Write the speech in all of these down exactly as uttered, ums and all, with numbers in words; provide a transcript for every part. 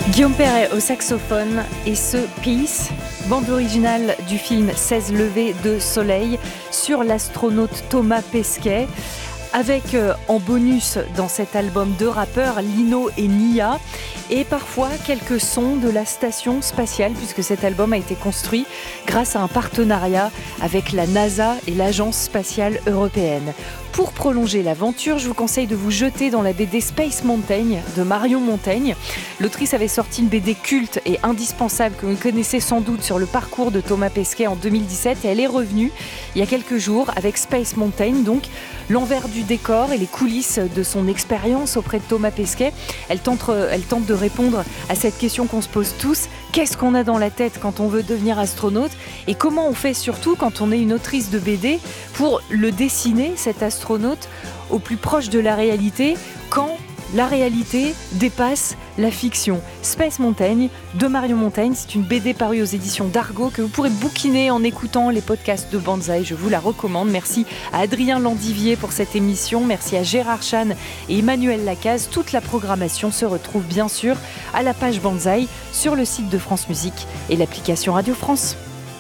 Guillaume Perret au saxophone et ce Peace, bande originale du film seize levées de soleil sur l'astronaute Thomas Pesquet. Avec euh, en bonus dans cet album deux rappeurs, Lino et Nia, et parfois quelques sons de la station spatiale, puisque cet album a été construit grâce à un partenariat avec la NASA et l'Agence spatiale européenne. Pour prolonger l'aventure, je vous conseille de vous jeter dans la B D Space Mountain de Marion Montaigne. L'autrice avait sorti une B D culte et indispensable que vous connaissez sans doute sur le parcours de Thomas Pesquet en deux mille dix-sept, et elle est revenue il y a quelques jours avec Space Mountain, donc l'envers du décor et les coulisses de son expérience auprès de Thomas Pesquet. Elle tente, elle tente de répondre à cette question qu'on se pose tous. Qu'est-ce qu'on a dans la tête quand on veut devenir astronaute? Et comment on fait surtout quand on est une autrice de B D pour le dessiner, cet astronaute, au plus proche de la réalité, quand la réalité dépasse la fiction. Space Mountain de Marion Montaigne, c'est une B D parue aux éditions d'Argo que vous pourrez bouquiner en écoutant les podcasts de Banzai. Je vous la recommande. Merci à Adrien Landivier pour cette émission. Merci à Gérard Chan et Emmanuel Lacaze. Toute la programmation se retrouve bien sûr à la page Banzai sur le site de France Musique et l'application Radio France.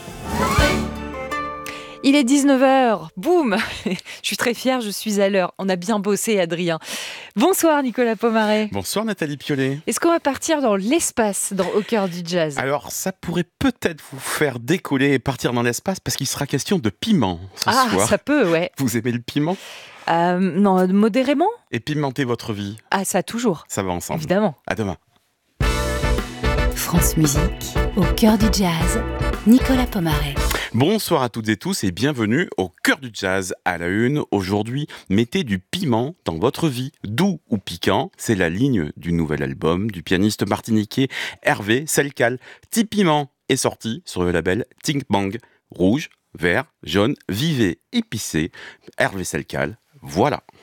Il est dix-neuf heures, boum. Je suis très fière, je suis à l'heure. On a bien bossé, Adrien. Bonsoir, Nicolas Pomaret. Bonsoir, Nathalie Piollet. Est-ce qu'on va partir dans l'espace, dans Au cœur du jazz? Alors, ça pourrait peut-être vous faire décoller et partir dans l'espace, parce qu'il sera question de piment ce ah, soir. Ah, ça peut, ouais. Vous aimez le piment? euh, Non, modérément. Et pimenter votre vie? Ah, ça, toujours. Ça va ensemble. Évidemment. À demain. France Musique, Au cœur du jazz, Nicolas Pomaret. Bonsoir à toutes et tous et bienvenue au cœur du jazz. À la une, aujourd'hui, mettez du piment dans votre vie. Doux ou piquant, c'est la ligne du nouvel album du pianiste martiniquais Hervé Selcal. Petit Piment est sorti sur le label Think Bang. Rouge, vert, jaune, vivez, épicé. Hervé Selcal, voilà.